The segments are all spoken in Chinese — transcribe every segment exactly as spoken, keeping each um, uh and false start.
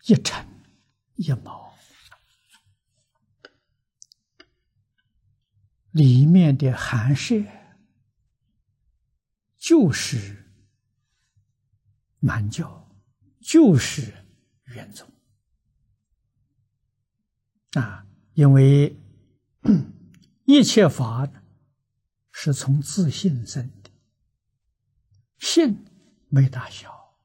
一尘一毛，里面的含摄就是满教，就是圆宗啊！因为一切法是从自性生的，性没大小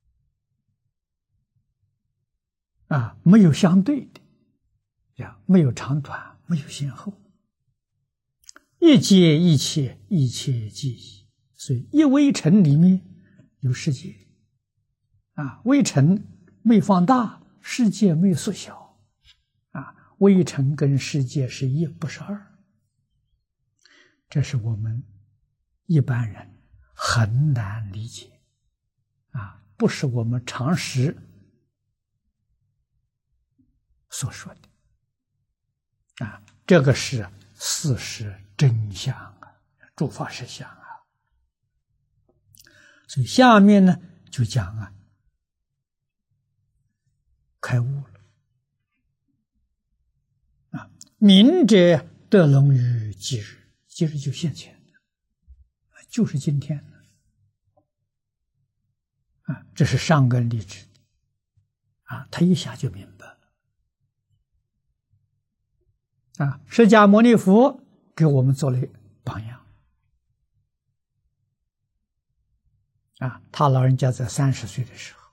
啊，没有相对的呀，没有长短，没有先后，一界一切，一切即一，所以一微尘里面有世界啊，微尘没放大，世界没有缩小啊，微尘跟世界是一，不是二。这是我们一般人很难理解啊，不是我们常识所说的啊，这个是事实真相啊，诸法实相啊。所以下面呢就讲啊，开悟了啊，明者得龙于即日。即日就现前的，就是今天的啊！这是上根立志的啊，他一下就明白了啊！释迦牟尼佛给我们做了榜样啊！他老人家在三十岁的时候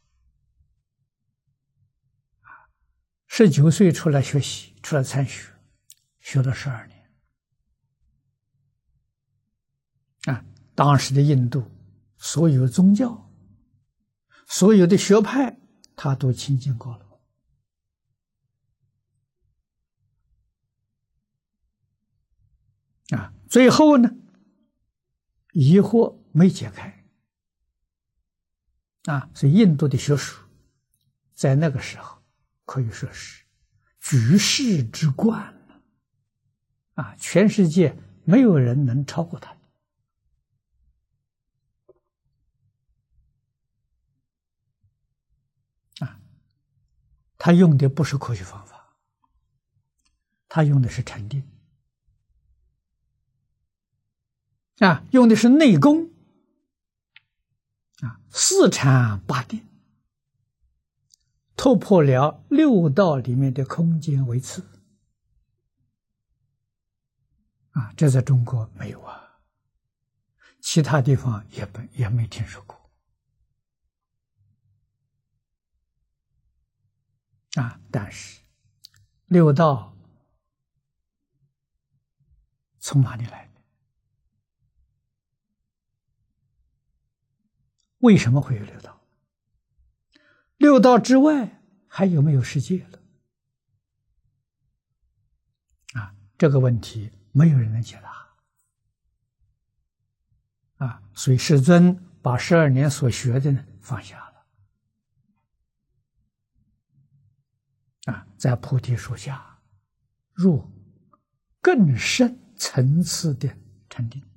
啊，十九岁出来学习，出来参学，学了十二年。啊，当时的印度所有宗教、所有的学派，他都亲近过了。啊，最后呢，疑惑没解开。啊，所以印度的学术在那个时候可以说是举世之冠啊，全世界没有人能超过他。他用的不是科学方法，他用的是禅定啊，用的是内功啊，四禅八定，突破了六道里面的空间维次啊，这在中国没有啊，其他地方也不也没听说过。啊，但是六道从哪里来的？为什么会有六道？六道之外还有没有世界了？啊，这个问题没有人能解答。啊，所以世尊把十二年所学的呢放下了。啊，在菩提树下入更深层次的禅定